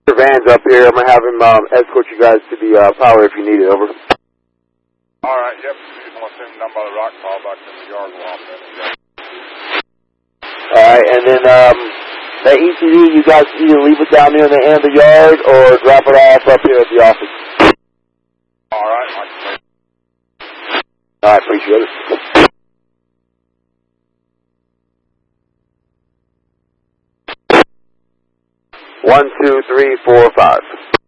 Van's up here. I'm going to have him escort you guys to the power if you need it. Over. All right, yep. You just want to send them down by the rock pile back in the yard while I'm in. All right, and then that ECD, you guys either leave it down there in the end of the yard or drop it off up here at the office. All right. All right, appreciate it. 1, 2, 3, 4, 5.